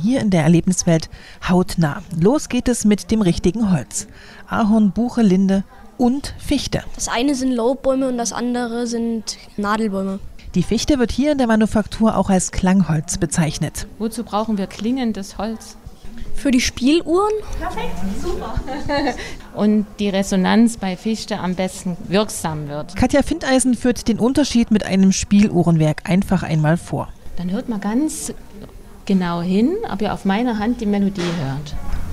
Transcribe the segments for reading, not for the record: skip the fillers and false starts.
hier in der Erlebniswelt hautnah. Los geht es mit dem richtigen Holz. Ahorn, Buche, Linde und Fichte. Das eine sind Laubbäume und das andere sind Nadelbäume. Die Fichte wird hier in der Manufaktur auch als Klangholz bezeichnet. Wozu brauchen wir klingendes Holz? Für die Spieluhren. Perfekt, super. Und die Resonanz bei Fichte am besten wirksam wird. Katja Findeisen führt den Unterschied mit einem Spieluhrenwerk einfach einmal vor. Dann hört man ganz genau hin, ob ihr auf meiner Hand die Melodie hört.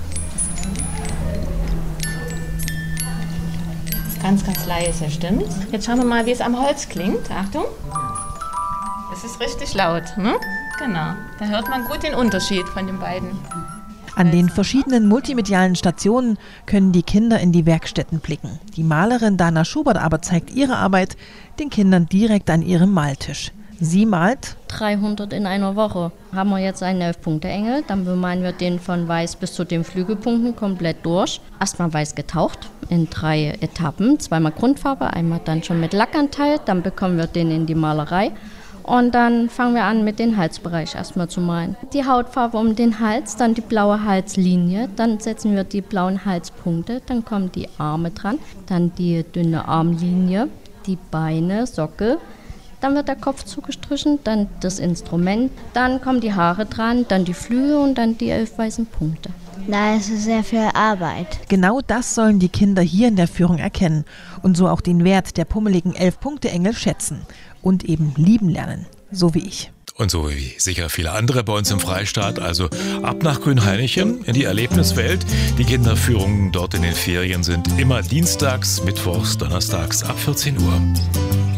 Ganz, ganz leise, stimmt? Jetzt schauen wir mal, wie es am Holz klingt. Achtung. Es ist richtig laut, ne? Genau. Da hört man gut den Unterschied von den beiden. An den verschiedenen multimedialen Stationen können die Kinder in die Werkstätten blicken. Die Malerin Dana Schubert aber zeigt ihre Arbeit den Kindern direkt an ihrem Maltisch. Sie malt 300 in einer Woche. Haben wir jetzt einen 11-Punkte-Engel, dann bemalen wir den von weiß bis zu den Flügelpunkten komplett durch. Erstmal weiß getaucht in 3 Etappen, zweimal Grundfarbe, einmal dann schon mit Lackanteil, dann bekommen wir den in die Malerei. Und dann fangen wir an, mit dem Halsbereich erstmal zu malen. Die Hautfarbe um den Hals, dann die blaue Halslinie, dann setzen wir die blauen Halspunkte, dann kommen die Arme dran, dann die dünne Armlinie, die Beine, Sockel, dann wird der Kopf zugestrichen, dann das Instrument, dann kommen die Haare dran, dann die Flügel und dann die 11 weißen Punkte. Da ist es sehr viel Arbeit. Genau das sollen die Kinder hier in der Führung erkennen und so auch den Wert der pummeligen 11-Punkte-Engel schätzen und eben lieben lernen, so wie ich. Und so wie sicher viele andere bei uns im Freistaat. Also ab nach Grünhainichen in die Erlebniswelt. Die Kinderführungen dort in den Ferien sind immer dienstags, mittwochs, donnerstags ab 14 Uhr.